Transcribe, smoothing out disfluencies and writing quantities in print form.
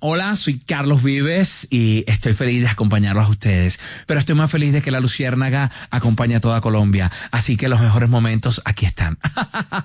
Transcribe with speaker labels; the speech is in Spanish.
Speaker 1: Hola, soy Carlos Vives y estoy feliz de acompañarlos a ustedes. Pero estoy más feliz de que la Luciérnaga acompañe a toda Colombia. Así que los mejores momentos aquí están.